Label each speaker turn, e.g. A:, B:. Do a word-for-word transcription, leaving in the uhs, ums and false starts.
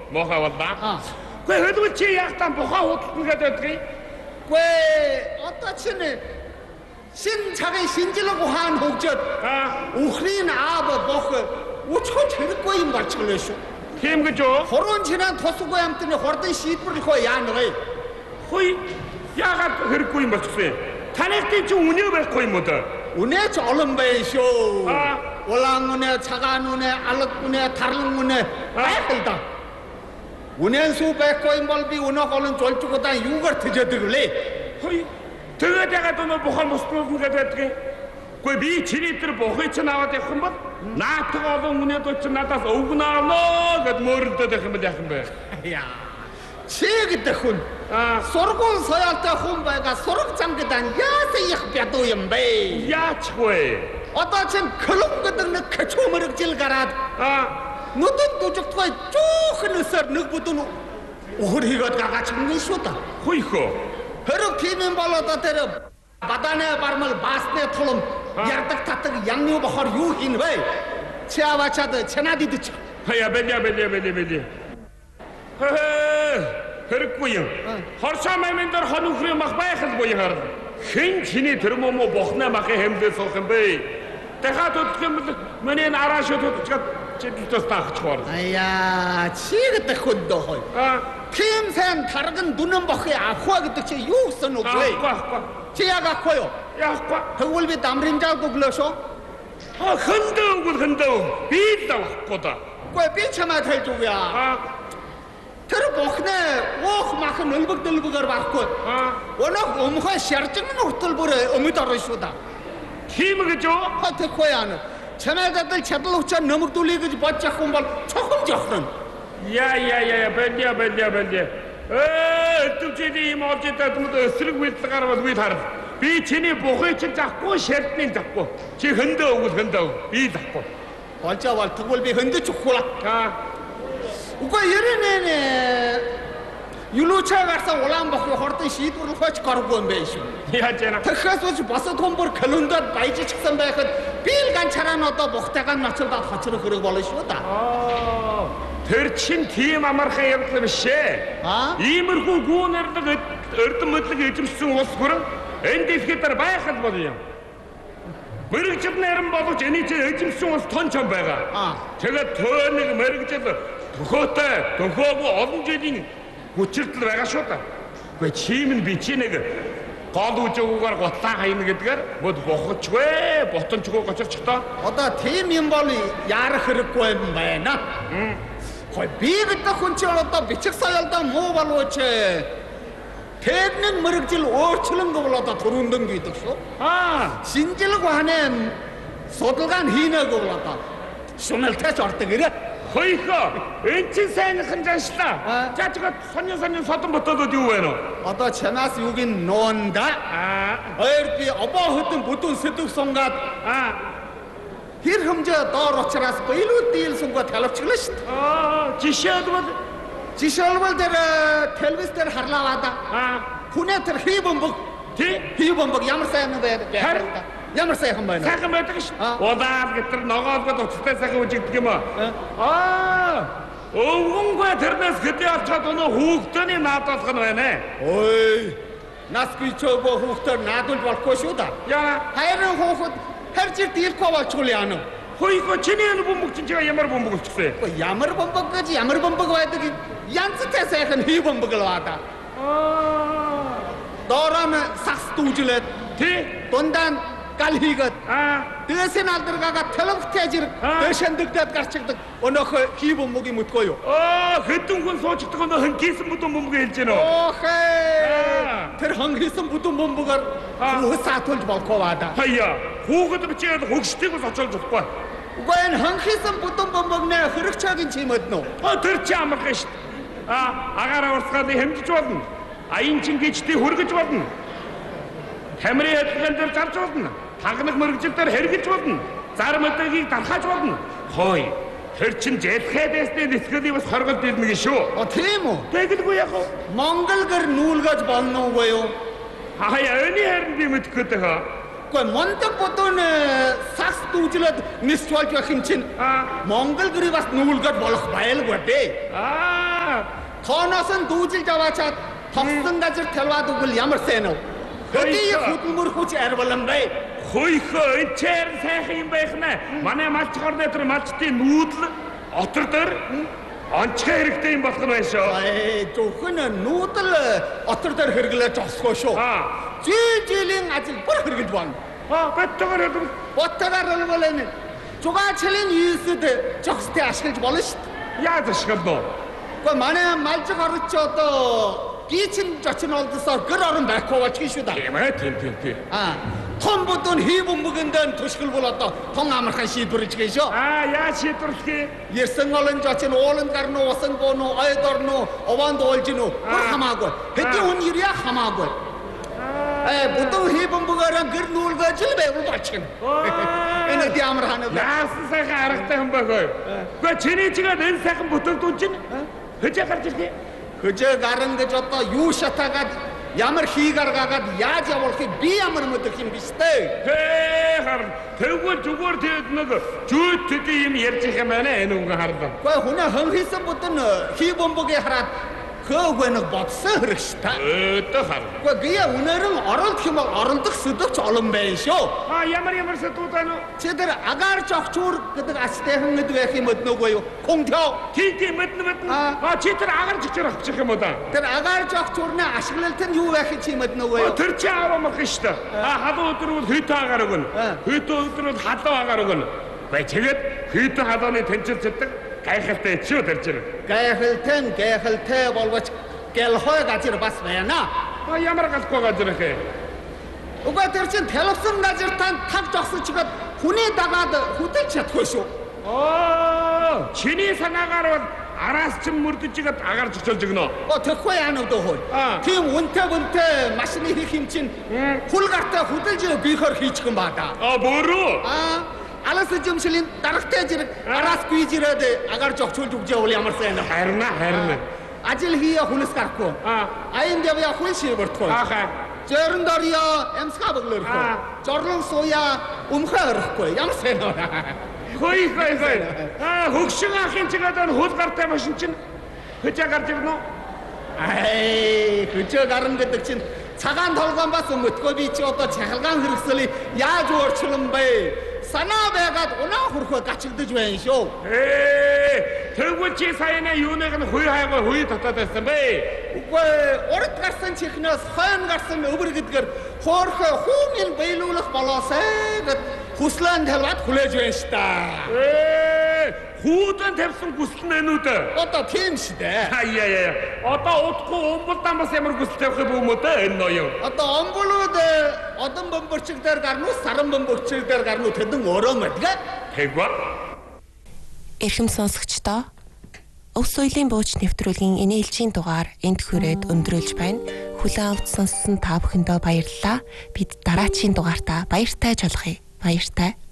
A: Мохоо боллаа. Гүй хэдвэл чи яахтан бухаа худалдан гэдэг вэ?
B: Гүй одоо чинь шин цагийн шинжилгээ хаан хөгжөөд ухрын аав бох өчхөж хэрэггүй юм болчихлоо шүү.
A: Тийм гэж үү?
B: Хорон чинаа тусгүй амтны хордон шийдвэрлэх вэ яа нэг.
A: Хүй яагаад хэрэггүй юм болчихсон? Танайд чи үнэ байхгүй юм уу да?
B: Үнэ ч олон бай шүү. Улаан үнэ, цагаан үнэ, алга үнэ, тарлан үнэ байх л да. Үнэн сүү байхгүй юм бол би өнөөх олон жолжгуудаа юугаар тэжээдэг вүлээ?
A: Хүй тэгээд ягаад өнөө бухаа мөсрүүлнэ гэдэг? Гүй би чиний тэр бухыг ч аваад явах юм бол наатаг олон үнэд ч надаас өвгөн авнаа гэд мөрөлдөд явах юм бол яах юм бэ?
B: Яа. Чи гэдэг хүн сургууль соёолтой хүн байгаа сураг зам гэдэг нь яасан их бядуу юм бэ?
A: Яач вэ?
B: Одоо чинь клуб гэдэг нэг качуу мэрэгжил гараад нүдэнд дужигдгой жуухан өсөр нэг бүдүүн өхөр хийгээд гаргаач юм шүү да.
A: Хүй хөө.
B: Хэрэг тийм юм бол одоо тэр бадааны бармал баасны тулам ярдаг татаг янны бохоор юу хийн вэ? Чи аваачаад чанаад идэж.
A: Хаяа бэлээ бэлээ бэлээ бэлээ. Хэрэггүй юм. Хоршоо мамин дээр хон өхрийн мах байхалгүй хар. Хэн чиний тэр мөмө бохны махын хэмдээ суух юм бэ? Дахиад удах юм бол миний арааш удчихад чидэлтээс таахчгаар.
B: Аяа, чи гэдэг хүн дөө хой. Тийм сайн тарган дүнэн бохыг авах гэдэг чи юу гэсэн үг вэ?
A: Авахгүй авахгүй.
B: Чи яг авахгүй юу?
A: Яахгүй.
B: Тэгвэл би дамринжааг өглөө шүү.
A: А хëндөө үгүй хëндөө. Би л авахгүй да.
B: Гүй би чамайг хэлж өгье. Тэр бохны уух мах нөлбөг нөлбөгээр байхгүй. Өнөөх өмхөө шаржин нутал бүр өмд орно шүү да.
A: Тийм гэж юу?
B: Хатахгүй яана. Чамайг адил чадал учаар нөмөгдүүлээ гэж бодож явах юм бол цохом жоохно.
A: Яа яа яа бэлээ бэлээ бэлээ. Ээ түчиний юм олж идэх юм дөө эсрэг үйлдэл гарвал би таар. Би чиний бухыг ч захгүй шардны захгүй. Чи хëндөө өгөл хëндөө. Би захгүй.
B: Болжаа бол тэгвэл би хëндэж өгөхгүй.
A: Аа.
B: Үгүй ярэнэ. Юлуучаа гарсан улаан бохны хордон шийдвэрлэх хөч гаргүй юм байна шүү.
A: Яаж яана?
B: Тэрхээс үгүй босод хүн бүр календард баяжчихсан байхад би л ганцаараа нь одоо бухтайгаа ноцолдоод хоцрох хэрэг болно шүү да.
A: Аа. Тэр чин тийм амархан явдал биш ээ. Иймэрхүү гүүнэрдэг эрдэм мэдлэг эзэмшсэн улс бүрэн энэ дэлхийд байхад бол юм. Мэргэжил нэрэн боловч энэ чинь эзэмшсэн улс тон чам байгаа. Тэгээд төө нэг мэргэжил төхөөтэй төхөөгүй олон жилийн хүчирдэл байгаа шүү да. Гэхдээ чим нь би чи нэг гол үжигүүгээр готлаа хайна гэдгээр бод бохочгүй, ботончгүй гоцорч та.
B: Одоо тийм юм бол яарах хэрэггүй юм байна. Хой би гэдэг хүн чинь одоо бичих соёлдоо муу болооч. Техник мэрэгжил өөрчлөн гэвэл одоо төрөндөн гэдэг шүү. Аа, шинжилгээ хаана судалгаа нь хийнэ гэвэл одоо шуналтай ч ордог ирээ.
A: Хойхоо, энэ чинь сайнхан жаншлаа. Чачгаа сонин сонин содон ботоод юу вэ нөө?
B: Одоо чанаас юуг нь нуунда. Аа, хоёр би обоо хөдөн бүдүүн сэдв сунгаад аа хэр хэмжээ доор учраас илүү дийл сунгаад талавчлаа шүү дээ.
A: Аа, жишээлбэл
B: жишээлбэл тэр телевиз дээр харлаа да. Аа, хүнээ тэр хий бомбог. Тий? Хий бомбог ямар сайн юм бэ? Ямар сайхан байна.
A: Сайхан байдаг ш. Удаад гэтэр ногоолгод уцтай сайхан үжигдэг юм аа. Аа. Өвгөнгөө тэрнээс хэдий авчаад өнөө хүүхдөөний наадуулах нь байна ээ. Ой.
B: Нас гүйчөөгөө хүүхдээр наадуул болохгүй шүү да.
A: Яа.
B: Хайрын хүүхэд харж дийлэхгүй болчихвол яана.
A: Хөөе чиний энэ бомбог чинь ямар бомбог болчихсон бэ?
B: Ямар бомбог гэж ямар бомбог байдаг юм? Янзтай сайхан хий бомбог л баа да. Аа. Доорон сагс дүүжлээд тий дундаа гал хийгээд дээсийн алдаргаагаа телевизтэй зэрэг дэшэндэгдээд гарчигдаг өнөөхөө хий бомбогийн мөтгөө юу?
A: Аа хэдэн хүн суучдаг өнөө хөнгийсэн бүдүүн бомбог хэлж гэнэ үү?
B: Оохээ. Тэр хөнгийсэн бүдүүн бомбогаар хүүхэд саатуулж болохгүй баа да.
A: Хаяа. Хүүхэд бичээд хөгшдгийг бас очуулж болохгүй.
B: Үгүй энэ хөнгийсэн бүдүүн бомбогны хэрэгчаагийн чимэд нөө.
A: Аа тэр чи амархан шүү дээ. Аа агаараа урсгаад хэмжиж болно. Аян чин гिचтэй хүргэж болно. Камерын хөдөлгөөн дээр зарж болно. Хагнах мэрэгжилээр хэрэгж болно. Зар мэдээгийг дархааж болно. Хой. Тэр чин жэлхээ дэсний нэсгэлийг бас хоргол дэрнэ шүү. О тийм үү? Тэгэлгүй яг уу.
B: Монгол гэр нүүлгэж болно уу юу?
A: Хаяа өний харин би мэдхгүй даа.
B: Гэхдээ мондог бодон сагс дүүжлээд нисч болж байх юм чинь Монгол гэрийг бас нүүлгэж болох байлгүй дээ.
A: Аа
B: тооноос нь дүүжилж аваачаад тогсон газар талваад өгвөл ямар сайн уу? Хөдий хөдөлмөр хүч арвалан бай.
A: Хойхоо энчээр сайхан юм байх нэ. Манай малч хорны тэр малчтын нүүдэл отор дээр онцгой хэрэгтэй юм болох нь байна шүү.
B: Ээ, зөвхөн нүүдэл отор дээр хэрэглэж осгоо шүү. Жил жилийн ажил бүр хэрэглэж байна.
A: Аа, баттгаар юм.
B: Баттгаар бол энэ жугаачлын юусэд жогстой ашиглаж болно шүү дээ.
A: Яаж ашиглав?
B: Гэхдээ манай малж хорч одоо гичин жочин олдсоор гэр орон байхгүй болчих шүү дээ.
A: Тийм ээ, тийм тийм тийм.
B: Аа, том бодон хий бөмбөгөндөө түшгэл бол одоо тон амархан шийдвэрлэж гээ шүү.
A: Аа, яа шийдвэрлэхээ?
B: Ерсэн олон жочин ууланд гарна уу, усан гоно, ойд орно, овонд уулж гинү. Бүр хамаагүй. Хэдий хүн ирээ хамаагүй. Э, бодон хий бөмбөгөөрөө гэр нүүлгэж л байвал болчихно. Энэ ди амархан уу?
A: Яасан сайхан аргатай хүн байхгүй. Гэхдээ чиний чигээд энэ сайхан бүтэлдүүн чинь хөжөө гарч ирлээ.
B: Хөжөө гарна гэж одоо юу шатаагаад ямар хий гаргаагаад яаж явуулахыг би ямар мэдэх юм биш дээ.
A: Хээ хар тэгвэл зүгээр тэгээд нэг зүйт төдий юм ярьж их юм байна энэ үгэн харлаа.
B: Гэхдээ хүн хэн хийсэн бүтэн хий бомбогийн хараад хөөгөө нэг бодсон хэрэг шүү дээ.
A: Өөдөө хар.
B: Гэхдээ би өнөөрн оролдох юм бол оролдох сэдвч олон байна шүү.
A: Аа ямар ямар сэдвүүд байна уу?
B: Чи тэр агаар жогчуур гэдэг ачтайхан гэдэг байх юм өднөөгүй юу? Хүнтөө.
A: Тийм тийм мэднэ мэднэ. Аа чи тэр агаар жигчээр авчих юм уу да?
B: Тэр агаар жогчуурны ашиглалт нь юу байх чи мэднөөгүй юу?
A: Тэр чи аваа мах шүү дээ. Аа халуун өдөр бол хүйт агаар өгнө. Хүйт өдөр бол халуун агаар өгнө. Бай тэгээд хүйт халууны тэнцэл зэдэг гайхалтай чи өдөр чинь.
B: Гайхалтай гайхалтай болвоч гэлхой газар бас байна.
A: Аа ямар галхгүй газар хэ?
B: Уга тэр чин телевизэн газар тань тав жогсож чигээд хүний дагаад хөдөлж чадахгүй шүү.
A: Оо, чиний санаагаар бол араас ч мөрдөж игээд агаар зөчөлж өгнө.
B: Оо тэгэхгүй яана дөө хөө. Тийм үнтэй үнтэй машины хийх юм чин хул гартаа хөдөлж бихөр хийчих юм ба да.
A: Аа бүрөө.
B: Аа алас жимшлийн дарагтай зэрэг араас бийж ирээд агаар жогчулж өгч явал ямар сайн вэ?
A: Харин харин.
B: Ажил хийя хүнс гарахгүй. Аа аянд явъя хүн шивэртгүй.
A: Ахаа.
B: Жөрөн дорё эмсха бөглөрхгүй. Жорлон сууя өмхөө орохгүй. Ямар сайн вэ?
A: Хой хой хой. Аа хөгшин ахын чигээр хул гартай машин чинь хөжөө гарч ирнэ үү?
B: Ай, хөжөө гарна гэдэг чинь цагаан толгоон бас өмөтгөө би чи одоо чахалгаан хэрэгслийг яаж өөрчлөн бэ? Санаа байгаад унаа хөрхөө гачигдаж байна шүү.
A: Ээ, тэгвэл чи саяна юуныг нь хуй хайгаа хуй татаад байсан бэ?
B: Үгүй, урд гарсан чихнээс хойно гарсан өвөр гэдгээр хоорхоо хүүмийн биелүүлэх болоосай гэд хүслэн талбад хүлээж байна шүү дээ.
A: Ээ, хүүдэн тавьсан хүсэл нь энэ үү?
B: Одоо тийм шүү дээ.
A: Аяа яа. Одоо удахгүй өмбөлдөн бас ямар хүсэл тавих юм бэ энэ ноён?
B: Одоо омболууд одон бомбөрчиг дээр гарна уу, саран бомбөрчиг дээр гарна уу тэдэн өөрөө мэдгээ.
A: Тэгвэ.
C: Эрхэм сонсогчдоо, Өв соёлын бууч нэвтрүүлгийн энэ ээлжийн дугаар энд хүрээд өндөрлөж байна. Хүлээн авч сонссон та бүхэндээ баярлалаа. Бид дараачийн дугаартаа баяртай жолохъё. Баяртай.